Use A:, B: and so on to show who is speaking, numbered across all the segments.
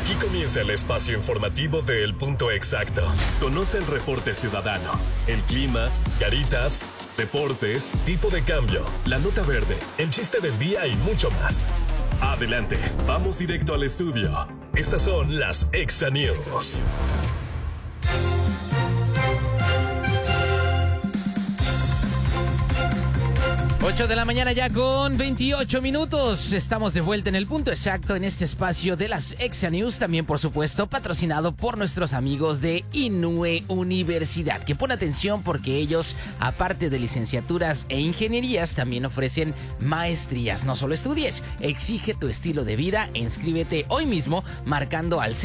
A: Aquí comienza el espacio informativo de El Punto Exacto. Conoce el reporte ciudadano, el clima, caritas, deportes, tipo de cambio, la nota verde, el chiste del día y mucho más. Adelante, vamos directo al estudio. Estas son las Exa News.
B: 8 de la mañana ya con 28 minutos. Estamos de vuelta en El Punto Exacto en este espacio de las Exa News. También, por supuesto, patrocinado por nuestros amigos de Inue Universidad. Que pon atención porque ellos, aparte de licenciaturas e ingenierías, también ofrecen maestrías. No solo estudies, exige tu estilo de vida. Inscríbete hoy mismo marcando al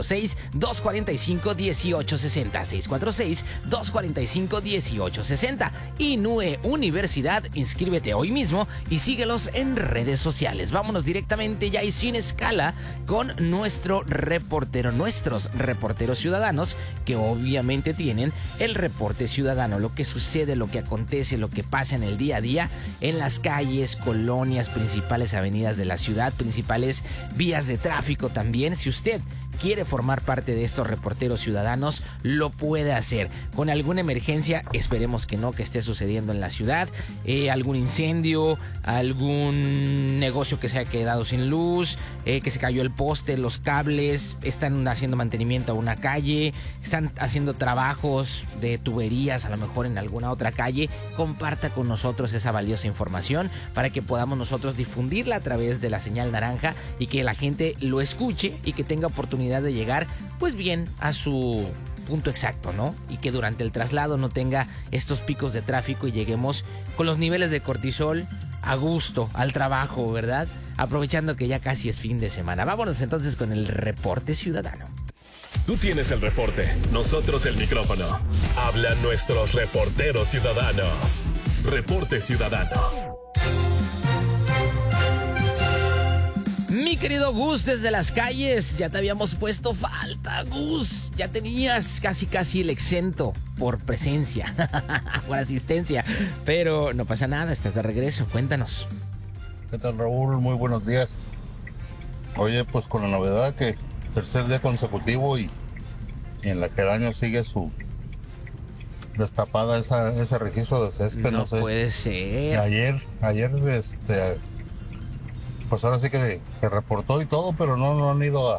B: 646-245-1860. 646-245-1860. Inue Universidad, inscríbete hoy mismo y síguelos en redes sociales. Vámonos directamente ya y sin escala con nuestros reporteros ciudadanos, que obviamente tienen el reporte ciudadano, lo que sucede, lo que acontece, lo que pasa en el día a día en las calles, colonias, principales avenidas de la ciudad, principales vías de tráfico también. Si usted quiere formar parte de estos reporteros ciudadanos, lo puede hacer. Con alguna emergencia, esperemos que no, que esté sucediendo en la ciudad, algún incendio, algún negocio que se haya quedado sin luz, que se cayó el poste, los cables, están haciendo mantenimiento a una calle, están haciendo trabajos de tuberías a lo mejor en alguna otra calle. Comparta con nosotros esa valiosa información para que podamos nosotros difundirla a través de la señal naranja y que la gente lo escuche y que tenga oportunidad de llegar pues bien a su punto exacto, ¿no? Y que durante el traslado no tenga estos picos de tráfico y lleguemos con los niveles de cortisol a gusto al trabajo, ¿verdad? Aprovechando que ya casi es fin de semana. Vámonos entonces con el reporte ciudadano.
A: Tú tienes el reporte, nosotros el micrófono. Hablan nuestros reporteros ciudadanos. Reporte ciudadano.
B: Mi querido Gus, desde las calles, ya te habíamos puesto falta, Gus. Ya tenías casi el exento por presencia, por asistencia. Pero no pasa nada, estás de regreso, cuéntanos.
C: ¿Qué tal, Raúl? Muy buenos días. Oye, pues con la novedad que tercer día consecutivo y en la que el año sigue su destapada ese registro de césped, no sé.
B: Puede ser.
C: Ayer, pues ahora sí que se reportó y todo, pero no han ido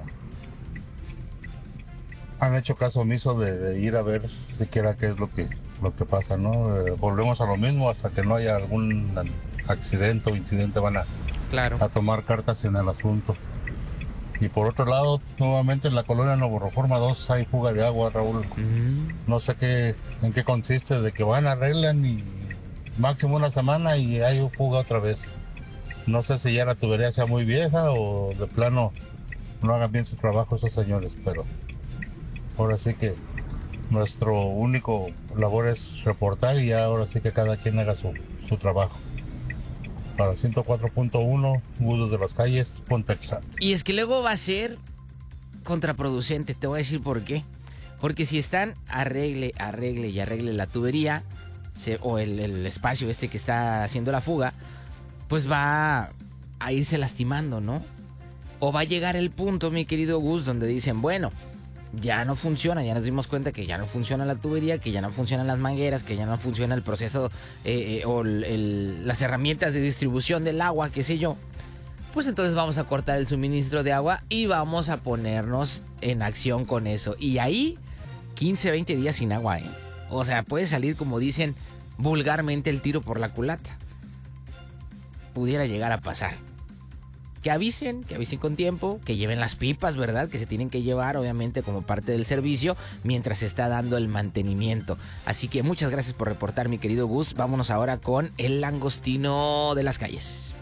C: han hecho caso omiso de ir a ver siquiera qué es lo que pasa, ¿no? Volvemos a lo mismo, hasta que no haya algún accidente o incidente van a tomar cartas en el asunto. Y por otro lado, nuevamente en la colonia Nuevo Reforma 2 hay fuga de agua, Raúl. No sé en qué consiste, de que arreglan y máximo una semana y hay fuga otra vez. No sé si ya la tubería sea muy vieja o de plano no hagan bien su trabajo esos señores, pero ahora sí que nuestro único labor es reportar y ya ahora sí que cada quien haga su trabajo. Para 104.1, Gus de las calles, Ponte Exa.
B: Y es que luego va a ser contraproducente, te voy a decir por qué. Porque si están arregle la tubería o el espacio que está haciendo la fuga, pues va a irse lastimando, ¿no? O va a llegar el punto, mi querido Gus, donde dicen, bueno, ya no funciona, ya nos dimos cuenta que ya no funciona la tubería, que ya no funcionan las mangueras, que ya no funciona el proceso las herramientas de distribución del agua, qué sé yo. Pues entonces vamos a cortar el suministro de agua y vamos a ponernos en acción con eso. Y ahí, 15, 20 días sin agua, ¿eh? O sea, puede salir, como dicen vulgarmente, el tiro por la culata. Pudiera llegar a pasar. Que avisen con tiempo, que lleven las pipas, ¿verdad? Que se tienen que llevar, obviamente, como parte del servicio, mientras se está dando el mantenimiento. Así que muchas gracias por reportar, mi querido Gus. Vámonos ahora con el langostino de las calles.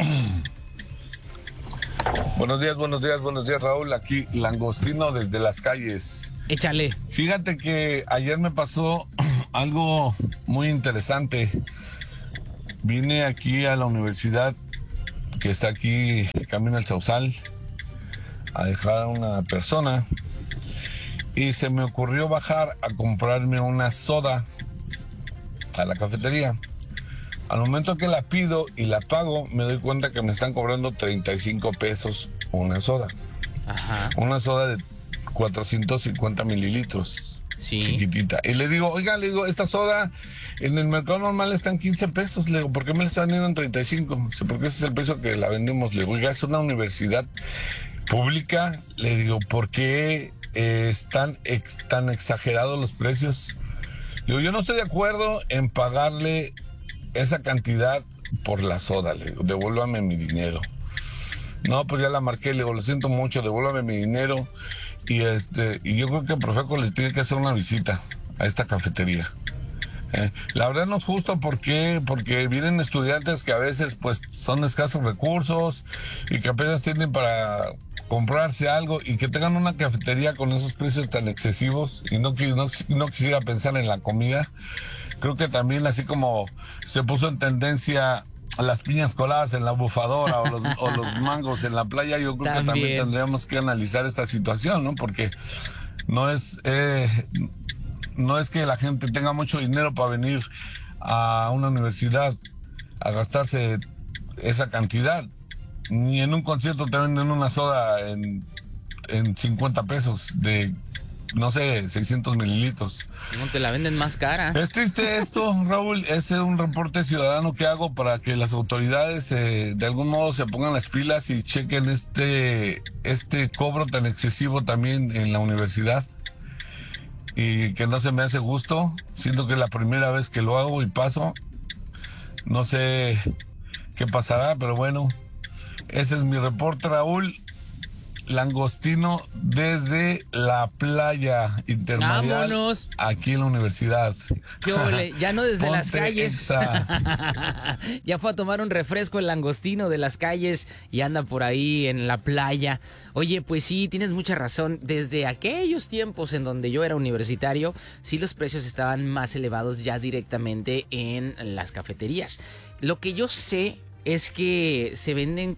D: Buenos días, Raúl. Aquí, langostino desde las calles.
B: Échale.
D: Fíjate que ayer me pasó algo muy interesante. Vine aquí a la universidad, que está aquí, camino al Sausal, a dejar a una persona. Y se me ocurrió bajar a comprarme una soda a la cafetería. Al momento que la pido y la pago, me doy cuenta que me están cobrando 35 pesos una soda.
B: Ajá.
D: Una soda de 450 mililitros. Sí. Chiquitita. Y le digo, oiga, esta soda en el mercado normal está en 15 pesos. Le digo, ¿por qué me la están vendiendo en 35? Porque ese es el precio que la vendemos. Le digo, oiga, es una universidad pública. Le digo, ¿por qué están tan exagerados los precios? Le digo, yo no estoy de acuerdo en pagarle esa cantidad por la soda. Le digo, devuélvame mi dinero. No, pues ya la marqué. Le digo, lo siento mucho, devuélvame mi dinero. Y yo creo que el Profeco les tiene que hacer una visita a esta cafetería. La verdad no es justo porque vienen estudiantes que a veces pues son escasos recursos y que apenas tienen para comprarse algo, y que tengan una cafetería con esos precios tan excesivos, y no quisiera pensar en la comida. Creo que también, así como se puso en tendencia a las piñas coladas en la bufadora o los mangos en la playa, yo creo que también tendríamos que analizar esta situación, ¿no? Porque no es que la gente tenga mucho dinero para venir a una universidad a gastarse esa cantidad. Ni en un concierto te venden una soda en 50 pesos de, no sé, 600 mililitros.
B: No, te la venden más cara.
D: Es triste esto, Raúl. Es un reporte ciudadano que hago para que las autoridades de algún modo se pongan las pilas y chequen este cobro tan excesivo también en la universidad. Y que no se me hace justo, siento que es la primera vez que lo hago y paso. No sé qué pasará, pero bueno, ese es mi reporte, Raúl. Langostino desde la playa intermareal. ¡Vámonos! Aquí en la universidad.
B: ¡Qué ole! Ya no desde las calles. Ya fue a tomar un refresco el langostino de las calles y anda por ahí en la playa. Oye, pues sí, tienes mucha razón. Desde aquellos tiempos en donde yo era universitario, sí los precios estaban más elevados ya directamente en las cafeterías. Lo que yo sé es que se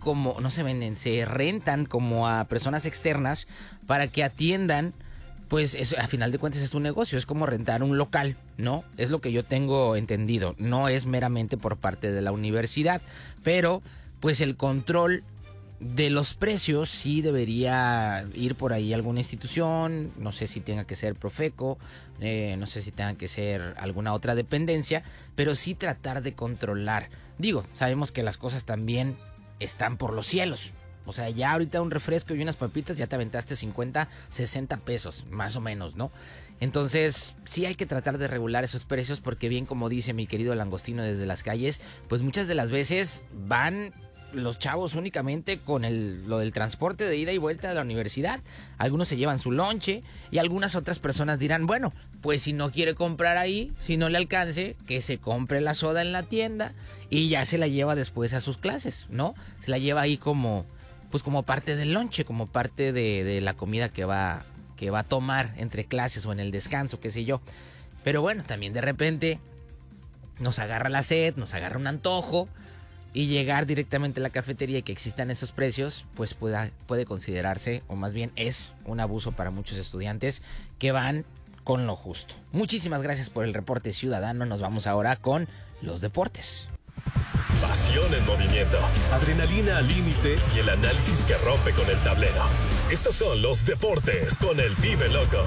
B: rentan como a personas externas para que atiendan, pues eso, a final de cuentas es un negocio, es como rentar un local, ¿no? Es lo que yo tengo entendido, no es meramente por parte de la universidad, pero pues el control de los precios sí debería ir por ahí alguna institución, no sé si tenga que ser Profeco, no sé si tenga que ser alguna otra dependencia, pero sí tratar de controlar. Digo, sabemos que las cosas también están por los cielos. O sea, ya ahorita un refresco y unas papitas ya te aventaste 50, 60 pesos, más o menos, ¿no? Entonces, sí hay que tratar de regular esos precios porque bien como dice mi querido Langostino desde las calles, pues muchas de las veces van los chavos únicamente con lo del transporte de ida y vuelta de la universidad. Algunos se llevan su lonche y algunas otras personas dirán, bueno, pues si no quiere comprar ahí, si no le alcance, que se compre la soda en la tienda y ya se la lleva después a sus clases, ¿no? Se la lleva ahí como parte del lonche, como parte de la comida que va a tomar entre clases o en el descanso, qué sé yo. Pero bueno, también de repente nos agarra la sed, nos agarra un antojo, y llegar directamente a la cafetería y que existan esos precios, pues puede considerarse, o más bien es un abuso para muchos estudiantes que van con lo justo. Muchísimas gracias por el reporte ciudadano. Nos vamos ahora con los deportes.
A: Pasión en movimiento, adrenalina al límite y el análisis que rompe con el tablero. Estos son los deportes con el Pibe Loco.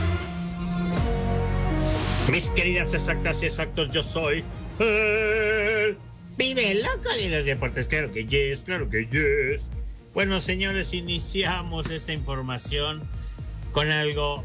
E: Mis queridas exactas y exactos, yo soy el Pibe Loco de los deportes. Claro que yes, claro que yes. Bueno, señores, iniciamos esta información con algo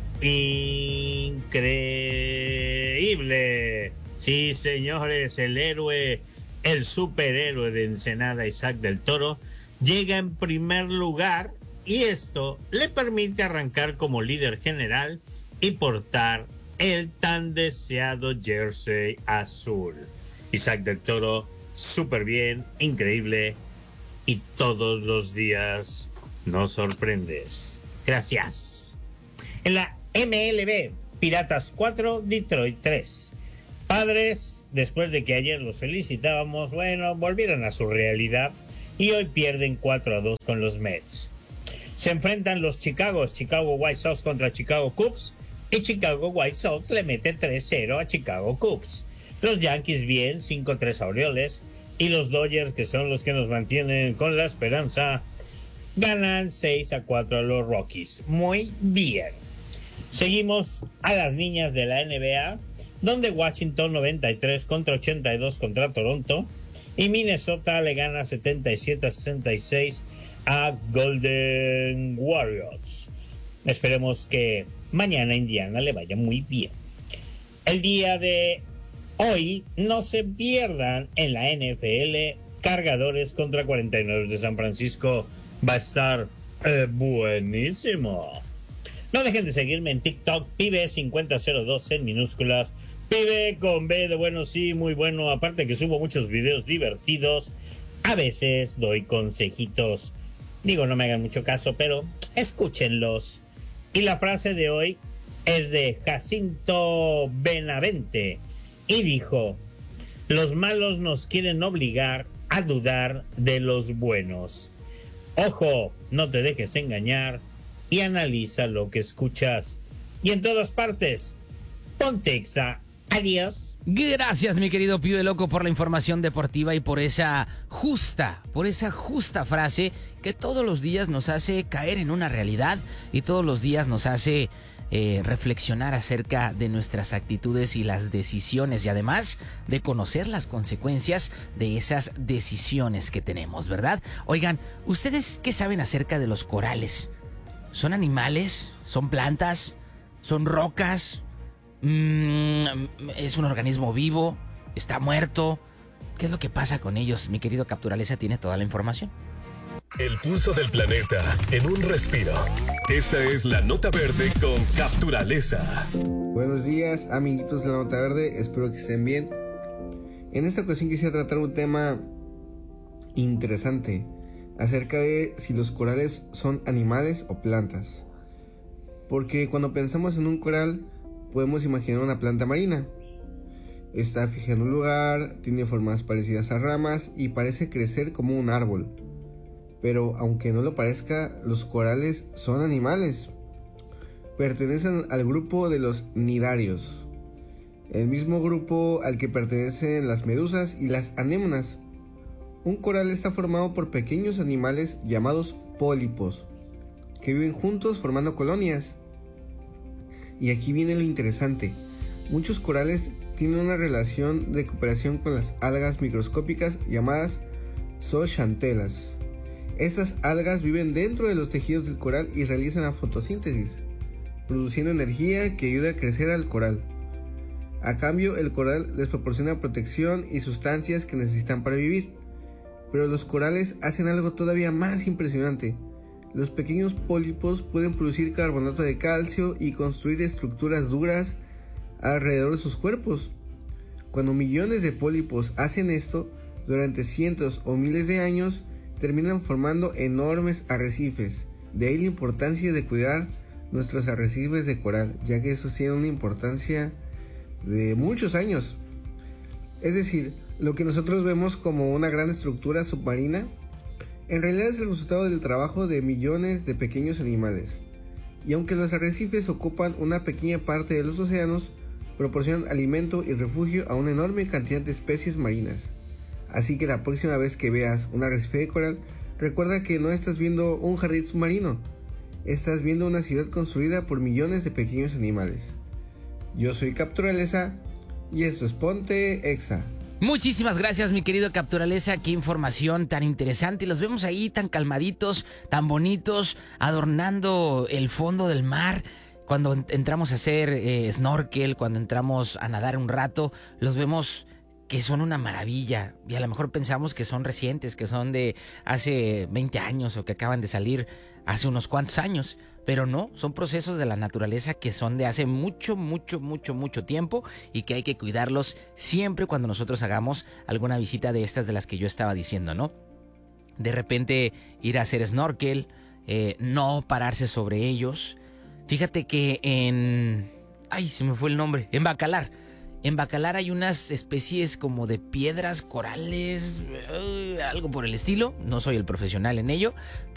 E: increíble. Sí, señores, el superhéroe de Ensenada, Isaac del Toro, llega en primer lugar y esto le permite arrancar como líder general y portar el tan deseado jersey azul. Isaac del Toro, súper bien, increíble, y todos los días nos sorprendes. Gracias. En la MLB, Piratas 4, Detroit 3. Padres, después de que ayer los felicitábamos, bueno, volvieron a su realidad y hoy pierden 4-2 con los Mets. Se enfrentan los Chicago White Sox contra Chicago Cubs y Chicago White Sox le mete 3-0 a Chicago Cubs. Los Yankees bien, 5-3 a Orioles, y los Dodgers, que son los que nos mantienen con la esperanza, ganan 6-4 a los Rockies. Muy bien. Seguimos a las niñas de la NBA, donde Washington 93-82 contra Toronto y Minnesota le gana 77-66 a Golden Warriors. Esperemos que mañana Indiana le vaya muy bien. El día de hoy no se pierdan en la NFL Cargadores contra 49 de San Francisco. Va a estar buenísimo. No dejen de seguirme en TikTok, Pibe5002 en minúsculas. Pibe con B de bueno, sí, muy bueno. Aparte que subo muchos videos divertidos. A veces doy consejitos. Digo, no me hagan mucho caso, pero escúchenlos. Y la frase de hoy es de Jacinto Benavente. Y dijo: los malos nos quieren obligar a dudar de los buenos. Ojo, no te dejes engañar y analiza lo que escuchas. Y en todas partes, ponte Exa. Adiós.
B: Gracias, mi querido Pibe Loco, por la información deportiva y por esa justa frase que todos los días nos hace caer en una realidad y todos los días nos hace reflexionar acerca de nuestras actitudes y las decisiones, y además de conocer las consecuencias de esas decisiones que tenemos, ¿verdad? Oigan, ¿ustedes qué saben acerca de los corales? ¿Son animales? ¿Son plantas? ¿Son rocas? ¿Es un organismo vivo? ¿Está muerto? ¿Qué es lo que pasa con ellos? Mi querido Capturaleza tiene toda la información.
A: El pulso del planeta en un respiro. Esta es la Nota Verde con Capturaleza.
F: Buenos días, amiguitos de la Nota Verde. Espero que estén bien. En esta ocasión quisiera tratar un tema interesante acerca de si los corales son animales o plantas. Porque cuando pensamos en un coral, podemos imaginar una planta marina. Está fija en un lugar, tiene formas parecidas a ramas y parece crecer como un árbol. Pero aunque no lo parezca, los corales son animales. Pertenecen al grupo de los nidarios, el mismo grupo al que pertenecen las medusas y las anémonas. Un coral está formado por pequeños animales llamados pólipos, que viven juntos formando colonias. Y aquí viene lo interesante. Muchos corales tienen una relación de cooperación con las algas microscópicas llamadas zooxantelas. Estas algas viven dentro de los tejidos del coral y realizan la fotosíntesis, produciendo energía que ayuda a crecer al coral. A cambio, el coral les proporciona protección y sustancias que necesitan para vivir. Pero los corales hacen algo todavía más impresionante. Los pequeños pólipos pueden producir carbonato de calcio y construir estructuras duras alrededor de sus cuerpos. Cuando millones de pólipos hacen esto, durante cientos o miles de años, terminan formando enormes arrecifes. De ahí la importancia de cuidar nuestros arrecifes de coral, ya que estos tienen una importancia de muchos años. Es decir, lo que nosotros vemos como una gran estructura submarina, en realidad es el resultado del trabajo de millones de pequeños animales. Y aunque los arrecifes ocupan una pequeña parte de los océanos, proporcionan alimento y refugio a una enorme cantidad de especies marinas. Así que la próxima vez que veas un arrecife de coral, recuerda que no estás viendo un jardín submarino, estás viendo una ciudad construida por millones de pequeños animales. Yo soy Capturaleza y esto es Ponte Exa.
B: Muchísimas gracias, mi querido Capturaleza, qué información tan interesante. Los vemos ahí tan calmaditos, tan bonitos, adornando el fondo del mar. Cuando entramos a hacer snorkel, cuando entramos a nadar un rato, los vemos que son una maravilla, y a lo mejor pensamos que son recientes, que son de hace 20 años o que acaban de salir hace unos cuantos años, pero no, son procesos de la naturaleza que son de hace mucho tiempo y que hay que cuidarlos siempre cuando nosotros hagamos alguna visita de estas de las que yo estaba diciendo, ¿no? De repente ir a hacer snorkel, no pararse sobre ellos. Fíjate que se me fue el nombre, en Bacalar. En Bacalar hay unas especies como de piedras, corales, algo por el estilo. No soy el profesional en ello,